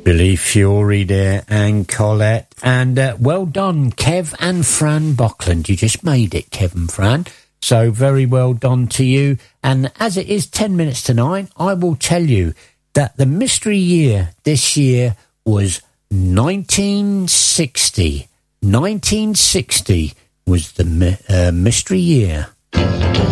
Billy Fury there and Colette. And well done, Kev and Fran Buckland. You just made it, Kev and Fran. So very well done to you. And as it is 10 minutes to 9, I will tell you that the mystery year this year was 1960. 1960 was the mystery year.